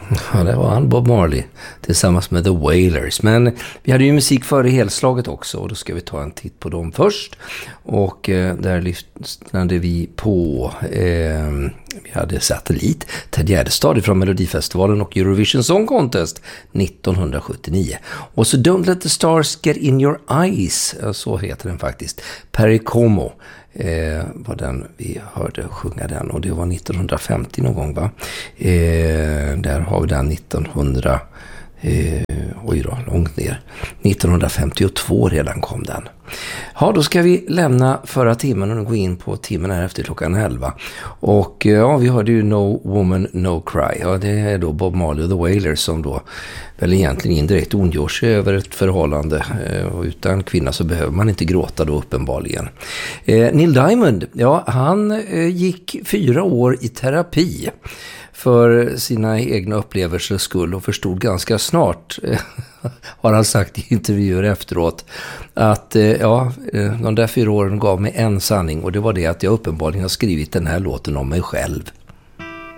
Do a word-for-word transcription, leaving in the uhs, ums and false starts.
Ja, det var han, Bob Marley, tillsammans med The Wailers. Men vi hade ju musik före helslaget också, och då ska vi ta en titt på dem först. Och eh, där lyssnade vi på, eh, vi hade Satellit, Ted Gärdestad från Melodifestivalen och Eurovision Song Contest nittonhundrasjuttionio. Och så Don't Let the Stars Get In Your Eyes, så heter den faktiskt. Perry Como eh, var den vi hörde sjunga den, och det var nittonhundrafemtio någon gång, va? Eh, där har vi den nittonhundra, eh, oj då, långt ner. nittonhundrafemtiotvå redan kom den. Ja, då ska vi lämna förra timmen och gå in på timmen här efter klockan elva. Och ja, vi hörde ju No Woman No Cry. Ja, det är då Bob Marley och The Wailers som då väl egentligen indirekt ondgör sig över ett förhållande. Och utan kvinna så behöver man inte gråta då uppenbarligen. Eh, Neil Diamond, ja, han eh, gick fyra år i terapi för sina egna upplevelsers skull och förstod ganska snart, har han sagt i intervjuer efteråt, att ja, de där fyra åren gav mig en sanning, och det var det att jag uppenbarligen har skrivit den här låten om mig själv.